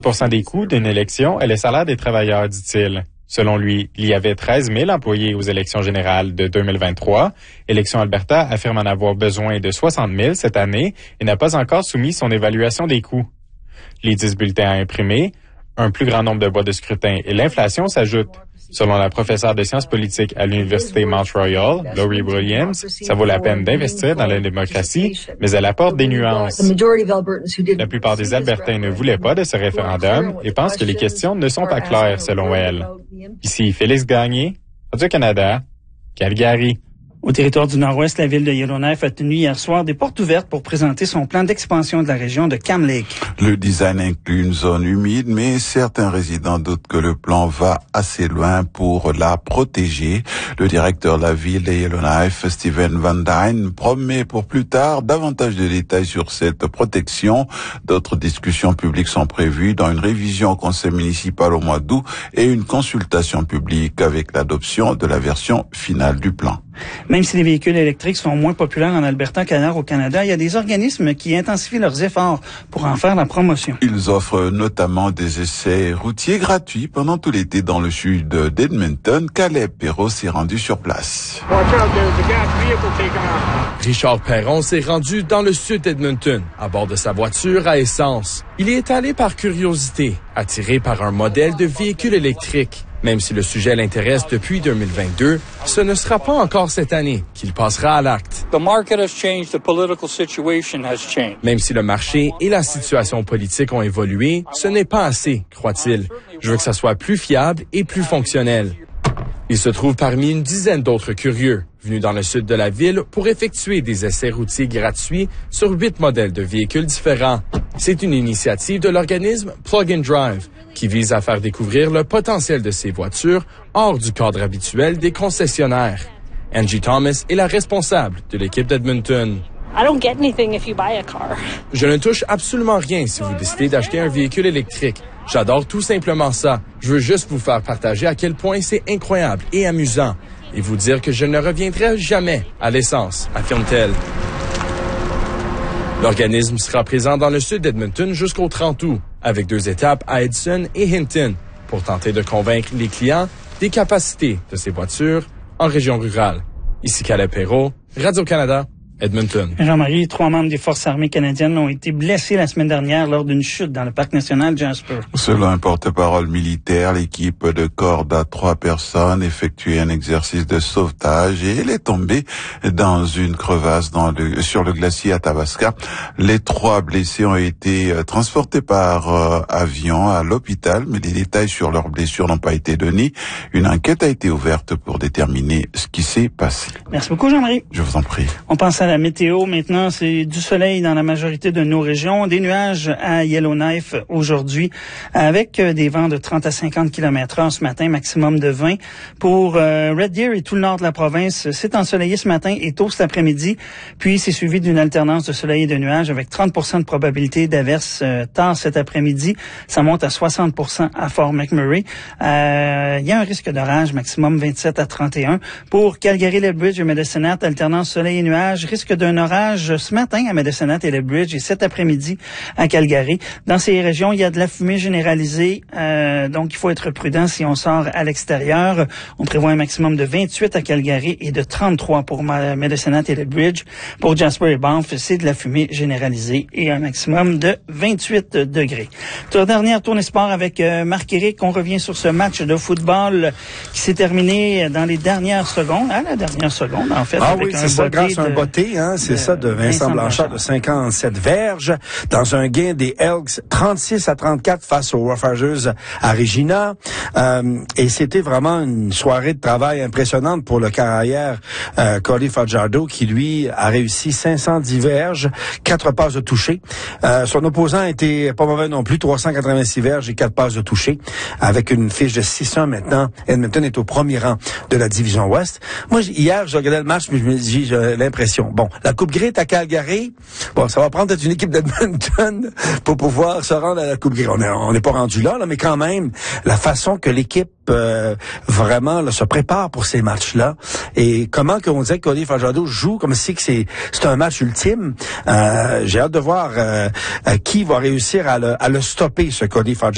% des coûts d'une élection est le salaire des travailleurs, dit-il. Selon lui, il y avait 13 000 employés aux élections générales de 2023. Élections Alberta affirme en avoir besoin de 60 000 cette année et n'a pas encore soumis son évaluation des coûts. Les 10 bulletins à imprimer, un plus grand nombre de boîtes de scrutin et l'inflation s'ajoutent. Selon la professeure de sciences politiques à l'Université Mount Royal, Laurie Williams, ça vaut la peine d'investir dans la démocratie, mais elle apporte des nuances. La plupart des Albertains ne voulaient pas de ce référendum et pensent que les questions ne sont pas claires, selon elle. Ici, Félix Gagné, Radio-Canada, Calgary. Au territoire du Nord-Ouest, la ville de Yellowknife a tenu hier soir des portes ouvertes pour présenter son plan d'expansion de la région de Cam Lake. Le design inclut une zone humide, mais certains résidents doutent que le plan va assez loin pour la protéger. Le directeur de la ville de Yellowknife, Steven Van Dyne, promet pour plus tard davantage de détails sur cette protection. D'autres discussions publiques sont prévues dans une révision au conseil municipal au mois d'août et une consultation publique avec l'adoption de la version finale du plan. Même si les véhicules électriques sont moins populaires en Alberta qu'au Canada, il y a des organismes qui intensifient leurs efforts pour en faire la promotion. Ils offrent notamment des essais routiers gratuits pendant tout l'été dans le sud d'Edmonton. Caleb Perron s'est rendu sur place. Richard Perron s'est rendu dans le sud d'Edmonton, à bord de sa voiture à essence. Il y est allé par curiosité, attiré par un modèle de véhicule électrique. Même si le sujet l'intéresse depuis 2022, ce ne sera pas encore cette année qu'il passera à l'acte. Même si le marché et la situation politique ont évolué, ce n'est pas assez, croit-il. Je veux que ça soit plus fiable et plus fonctionnel. Il se trouve parmi une dizaine d'autres curieux, venus dans le sud de la ville pour effectuer des essais routiers gratuits sur 8 modèles de véhicules différents. C'est une initiative de l'organisme Plug and Drive, qui vise à faire découvrir le potentiel de ces voitures hors du cadre habituel des concessionnaires. Angie Thomas est la responsable de l'équipe d'Edmonton. Je ne touche absolument rien si vous décidez d'acheter un véhicule électrique. J'adore tout simplement ça. Je veux juste vous faire partager à quel point c'est incroyable et amusant et vous dire que je ne reviendrai jamais à l'essence, affirme-t-elle. L'organisme sera présent dans le sud d'Edmonton jusqu'au 30 août, avec 2 étapes à Edson et Hinton, pour tenter de convaincre les clients des capacités de ces voitures en région rurale. Ici Caleb Perron, Radio-Canada, Edmonton. Jean-Marie, 3 membres des Forces armées canadiennes ont été blessés la semaine dernière lors d'une chute dans le parc national Jasper. Selon un porte-parole militaire, l'équipe de corde à 3 personnes effectuait un exercice de sauvetage et elle est tombée dans une crevasse sur le glacier Athabasca. Les 3 blessés ont été transportés par avion à l'hôpital, mais les détails sur leurs blessures n'ont pas été donnés. Une enquête a été ouverte pour déterminer ce qui s'est passé. Merci beaucoup, Jean-Marie. Je vous en prie. On pense à la météo maintenant, c'est du soleil dans la majorité de nos régions, des nuages à Yellowknife aujourd'hui avec des vents de 30 à 50 km/h ce matin, maximum de 20. Pour Red Deer et tout le nord de la province, c'est ensoleillé ce matin et tôt cet après-midi, puis c'est suivi d'une alternance de soleil et de nuages avec 30% de probabilité d'averse tard cet après-midi. Ça monte à 60% à Fort McMurray. Il y a un risque d'orage, maximum 27 à 31. Pour Calgary, Lethbridge et Medicine Hat, alternance soleil et nuages, risque d'un orage ce matin à Medicine Hat et Lethbridge et cet après-midi à Calgary. Dans ces régions, il y a de la fumée généralisée, donc il faut être prudent si on sort à l'extérieur. On prévoit un maximum de 28 à Calgary et de 33 pour Medicine Hat et Lethbridge. Pour Jasper et Banff, c'est de la fumée généralisée et un maximum de 28 degrés. Dernière tournée sport avec Marc-Éric. On revient sur ce match de football qui s'est terminé dans les dernières secondes, à la dernière seconde en fait. Ah avec oui, c'est ça, grâce à un botté. C'est ça, de Vincent Blanchard de 57 verges dans un gain des Elks 36 à 34 face aux Roughagers à Regina. Et c'était vraiment une soirée de travail impressionnante pour le carrière Cody Fajardo qui, lui, a réussi 510 verges, 4 passes de toucher. Son opposant était pas mauvais non plus, 386 verges et 4 passes de toucher. Avec une fiche de 6-1 maintenant, Edmonton est au premier rang de la division Ouest. Moi, hier, je regardais le match, mais je me dis, j'ai l'impression, bon, la Coupe Grey est à Calgary. Bon, ça va prendre peut-être une équipe d'Edmonton pour pouvoir se rendre à la Coupe Grey. On n'est pas rendu là, mais quand même, la façon que l'équipe vraiment là, se prépare pour ces matchs-là et comment qu'on disait que Cody Fajardo joue comme si que c'est un match ultime. J'ai hâte de voir qui va réussir à le stopper, ce Cody Fajardo.